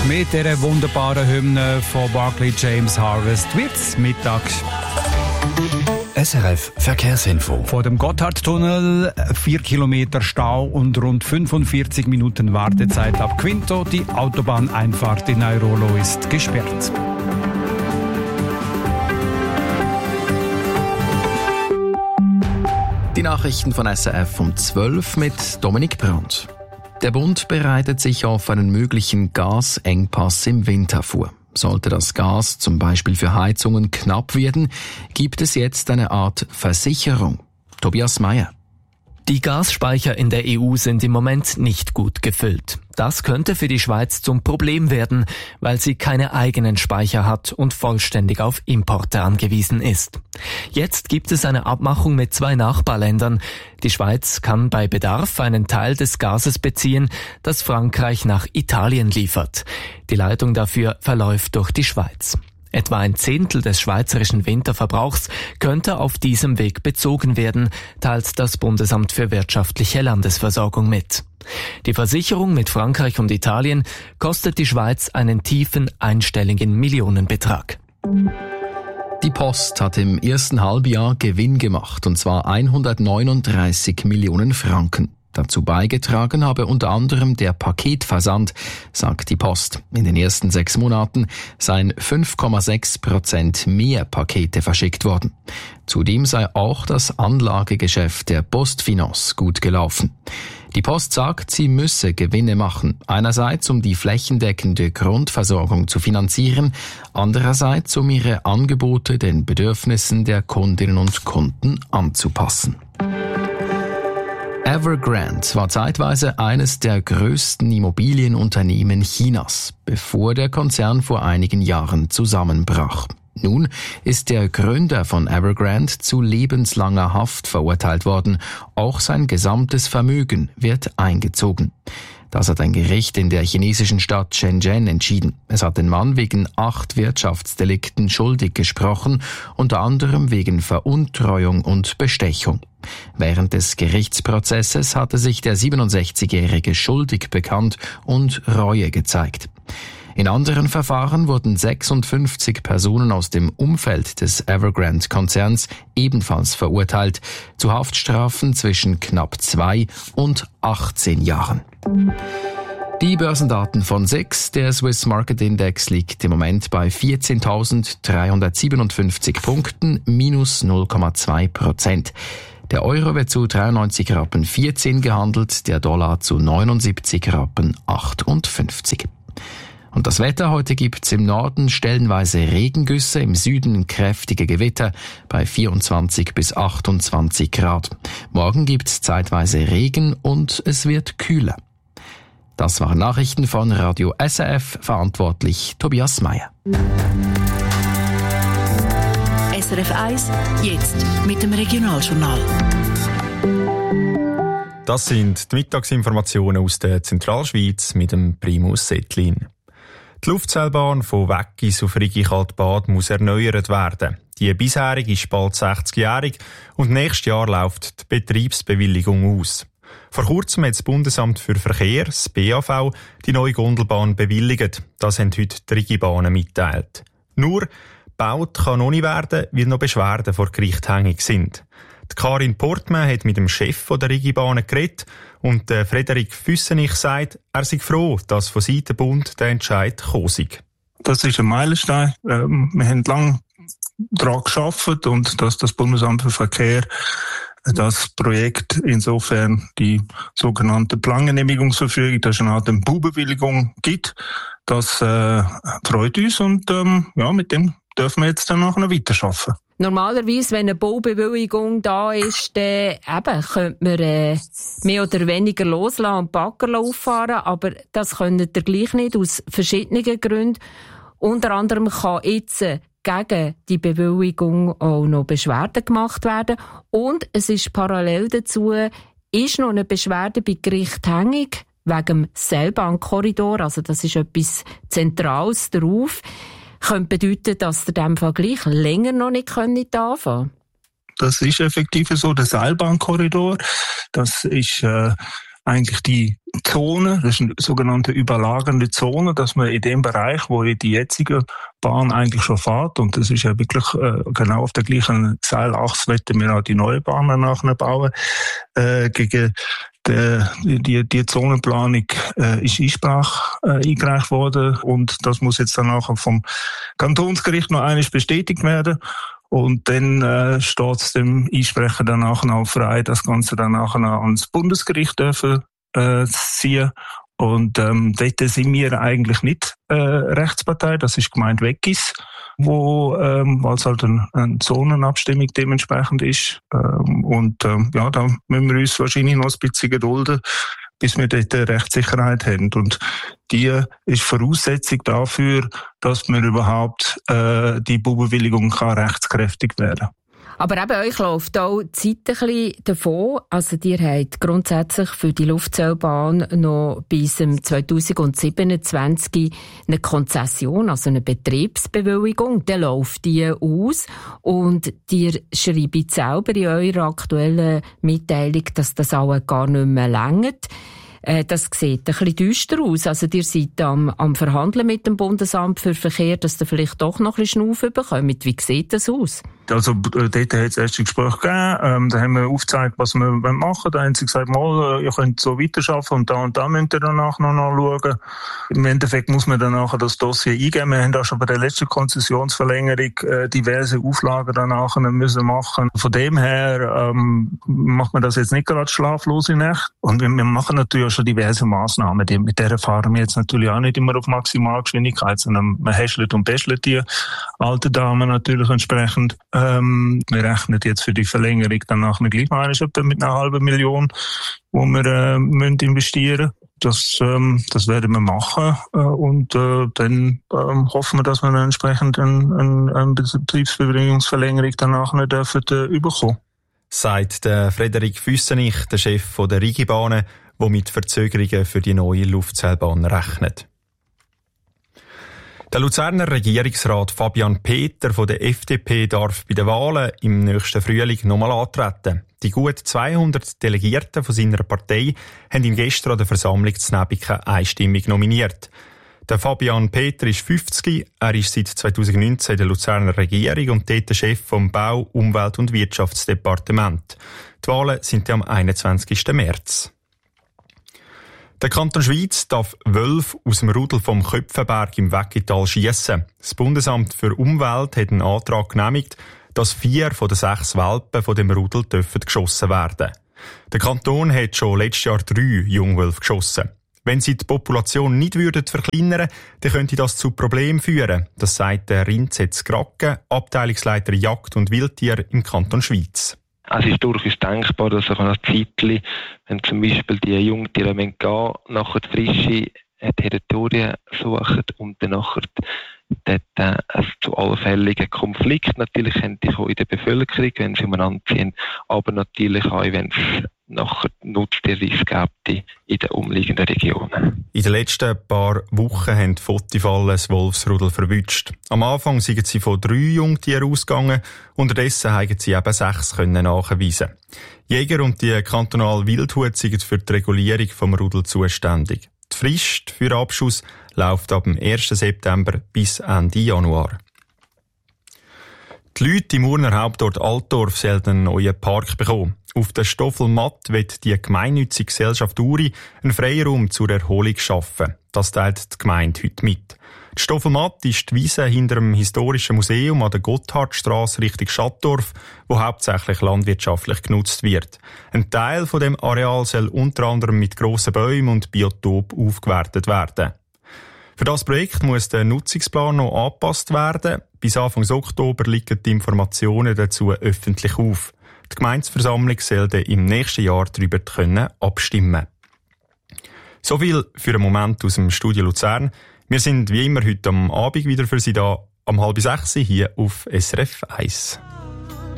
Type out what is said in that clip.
Mit dieser wunderbaren Hymne von Barclay James Harvest wird's Mittag. SRF Verkehrsinfo. Vor dem Gotthardtunnel 4 Kilometer Stau und rund 45 Minuten Wartezeit ab Quinto. Die Autobahneinfahrt in Airolo ist gesperrt. Die Nachrichten von SRF um 12 mit Dominik Brandt. Der Bund bereitet sich auf einen möglichen Gasengpass im Winter vor. Sollte das Gas zum Beispiel für Heizungen knapp werden, gibt es jetzt eine Art Versicherung. Tobias Meyer. Die Gasspeicher in der EU sind im Moment nicht gut gefüllt. Das könnte für die Schweiz zum Problem werden, weil sie keine eigenen Speicher hat und vollständig auf Importe angewiesen ist. Jetzt gibt es eine Abmachung mit 2 Nachbarländern. Die Schweiz kann bei Bedarf einen Teil des Gases beziehen, das Frankreich nach Italien liefert. Die Leitung dafür verläuft durch die Schweiz. Etwa 1/10 des schweizerischen Winterverbrauchs könnte auf diesem Weg bezogen werden, teilt das Bundesamt für wirtschaftliche Landesversorgung mit. Die Versicherung mit Frankreich und Italien kostet die Schweiz einen tiefen einstelligen Millionenbetrag. Die Post hat im ersten Halbjahr Gewinn gemacht, und zwar 139 Millionen Franken. Dazu beigetragen habe unter anderem der Paketversand, sagt die Post. In den ersten 6 Monaten seien 5,6% mehr Pakete verschickt worden. Zudem sei auch das Anlagegeschäft der PostFinance gut gelaufen. Die Post sagt, sie müsse Gewinne machen. Einerseits, um die flächendeckende Grundversorgung zu finanzieren, andererseits, um ihre Angebote den Bedürfnissen der Kundinnen und Kunden anzupassen. Evergrande war zeitweise eines der größten Immobilienunternehmen Chinas, bevor der Konzern vor einigen Jahren zusammenbrach. Nun ist der Gründer von Evergrande zu lebenslanger Haft verurteilt worden. Auch sein gesamtes Vermögen wird eingezogen. Das hat ein Gericht in der chinesischen Stadt Shenzhen entschieden. Es hat den Mann wegen 8 Wirtschaftsdelikten schuldig gesprochen, unter anderem wegen Veruntreuung und Bestechung. Während des Gerichtsprozesses hatte sich der 67-Jährige schuldig bekannt und Reue gezeigt. In anderen Verfahren wurden 56 Personen aus dem Umfeld des Evergrande-Konzerns ebenfalls verurteilt, zu Haftstrafen zwischen knapp 2 und 18 Jahren. Die Börsendaten von SIX, der Swiss Market Index, liegt im Moment bei 14.357 Punkten, minus 0,2%. Der Euro wird zu 93,14 Rappen gehandelt, der Dollar zu 79,58 Rappen. Und das Wetter: heute gibt's im Norden stellenweise Regengüsse, im Süden kräftige Gewitter bei 24 bis 28 Grad. Morgen gibt's zeitweise Regen und es wird kühler. Das waren Nachrichten von Radio SRF, verantwortlich Tobias Meyer. SRF 1, jetzt mit dem Regionaljournal. Das sind die Mittagsinformationen aus der Zentralschweiz mit dem Primus Settlin. Die Luftseilbahn von Weggis auf Rigi-Kaltbad muss erneuert werden. Die bisherige ist bald 60-jährig und nächstes Jahr läuft die Betriebsbewilligung aus. Vor kurzem hat das Bundesamt für Verkehr, das BAV, die neue Gondelbahn bewilligt. Das haben heute die Rigi-Bahnen mitteilt. Nur, gebaut kann noch nicht werden, weil noch Beschwerden vor Gericht hängig sind. Die Karin Portmann hat mit dem Chef der Rigi-Bahnen geredet und Frederik Füssenich sagt, er sei froh, dass von Seiten Bund der Entscheid gekommen sei. Das ist ein Meilenstein. Wir haben lange daran gearbeitet und dass das Bundesamt für Verkehr das Projekt insofern die sogenannte Plangenehmigungsverfügung, das ist eine Art Baubewilligung gibt, das freut uns und mit dem dürfen wir jetzt dann nachher weiterarbeiten. Normalerweise, wenn eine Baubewilligung da ist, dann könnte man mehr oder weniger loslassen und Bagger auffahren, aber das könnt ihr gleich nicht, aus verschiedenen Gründen. Unter anderem kann jetzt gegen die Bewilligung auch noch Beschwerde gemacht werden und es ist parallel dazu, ist noch eine Beschwerde bei Gericht hängig, wegen dem Seilbahnkorridor, also das ist etwas Zentrales darauf. Könnte bedeuten, dass ihr in diesem Fall gleich länger noch nicht anfangen könnt? Das ist effektiv so, der Seilbahnkorridor. Das ist eigentlich die Zone, das ist eine sogenannte überlagernde Zone, dass man in dem Bereich, wo die jetzige Bahn eigentlich schon fährt, und das ist ja wirklich genau auf der gleichen Seilachse, werden wir auch die neue Bahn nachher bauen, gegen die Zonenplanung ist Einsprache eingereicht worden, und das muss jetzt dann nachher vom Kantonsgericht noch einmal bestätigt werden. Und dann steht es dem Einsprecher dann nachher auch frei, das Ganze dann nachher ans Bundesgericht dürfen ziehen. Und dort sind wir eigentlich nicht Rechtspartei, das ist Gemeinde Weggis, wo es halt eine Zonenabstimmung dementsprechend ist. Da müssen wir uns wahrscheinlich noch ein bisschen gedulden, bis wir dort Rechtssicherheit haben. Und die ist Voraussetzung dafür, dass man überhaupt die Baubewilligung rechtskräftig werden kann. Aber eben, euch läuft auch die Zeit ein bisschen davon. Also, ihr habt grundsätzlich für die Luftseilbahn noch bis 2027 eine Konzession, also eine Betriebsbewilligung. Dann läuft die aus. Und ihr schreibt selber in eurer aktuellen Mitteilung, dass das auch gar nicht mehr reicht. Das sieht ein bisschen düster aus. Also, ihr seid am Verhandeln mit dem Bundesamt für Verkehr, dass ihr vielleicht doch noch ein bisschen Schnuff bekommt. Wie sieht das aus? Also, dort hat es erste Gespräche gegeben. Da haben wir aufgezeigt, was wir machen wollen. Da haben sie gesagt, ihr könnt so weiterarbeiten und da müsst ihr danach noch nachschauen. Im Endeffekt muss man dann nachher das Dossier eingeben. Wir haben auch schon bei der letzten Konzessionsverlängerung diverse Auflagen danach müssen machen. Von dem her macht man das jetzt nicht gerade schlaflose Nacht. Und wir machen natürlich auch schon diverse Massnahmen. Mit der fahren wir jetzt natürlich auch nicht immer auf Maximalgeschwindigkeit, sondern man häschelt und beschelt die alte Damen natürlich entsprechend. Wir rechnen jetzt für die Verlängerung dann nachher gleich mal etwa mit 500.000, wo wir investieren. Das werden wir machen und dann hoffen wir, dass wir dann entsprechend eine Betriebsbewilligungsverlängerung dann nachher dürfen bekommen. Sagt der Frederik Füssenich, der Chef der Rigibahnen, der mit Verzögerungen für die neue Luftseilbahn rechnet. Der Luzerner Regierungsrat Fabian Peter von der FDP darf bei den Wahlen im nächsten Frühling nochmal antreten. Die gut 200 Delegierten von seiner Partei haben ihn gestern an der Versammlung zu Nebiken einstimmig nominiert. Der Fabian Peter ist 50, er ist seit 2019 in der Luzerner Regierung und dort der Chef vom Bau-, Umwelt- und Wirtschaftsdepartement. Die Wahlen sind am 21. März. Der Kanton Schwyz darf Wölfe aus dem Rudel vom Köpfenberg im Weggital schiessen. Das Bundesamt für Umwelt hat einen Antrag genehmigt, dass 4 von den 6 Welpen von dem Rudel dürfen geschossen werden. Der Kanton hat schon letztes Jahr 3 Jungwölfe geschossen. Wenn sie die Population nicht verkleinern würden, dann könnte das zu Problemen führen. Das sagt der Rinzetz Gracken, Abteilungsleiter Jagd und Wildtier im Kanton Schwyz. Es ist durchaus denkbar, dass auch ein Zeitchen, wenn zum Beispiel die Jungtiere gehen, nachher die frische Territorien suchen und dann nachher dort zu allfälligen Konflikten natürlich auch in der Bevölkerung, wenn sie umeinander ziehen, aber natürlich auch, wenn es nachher Nutztierriss gibt in den umliegenden Regionen. In den letzten paar Wochen haben die Fotifallen das Wolfsrudel verwünscht. Am Anfang sind sie von 3 Jungtieren ausgegangen, unterdessen haben sie eben 6 nachweisen. Jäger und die kantonale Wildhut sind für die Regulierung vom Rudel zuständig. Die Frist für Abschuss läuft ab dem 1. September bis Ende Januar. Die Leute im Urner Hauptort Altdorf sollen einen neuen Park bekommen. Auf der Stoffelmatt wird die gemeinnützige Gesellschaft Uri einen Freiraum zur Erholung schaffen. Das teilt die Gemeinde heute mit. Die Stoffelmatt ist die Wiese hinter dem historischen Museum an der Gotthardstrasse Richtung Schattdorf, wo hauptsächlich landwirtschaftlich genutzt wird. Ein Teil von dem Areal soll unter anderem mit grossen Bäumen und Biotop aufgewertet werden. Für das Projekt muss der Nutzungsplan noch angepasst werden. Bis Anfang Oktober liegen die Informationen dazu öffentlich auf. Die Gemeindeversammlung soll dann im nächsten Jahr darüber abstimmen. So viel für einen Moment aus dem Studio Luzern. Wir sind wie immer heute am Abend wieder für Sie da, um 5:30 hier auf SRF 1.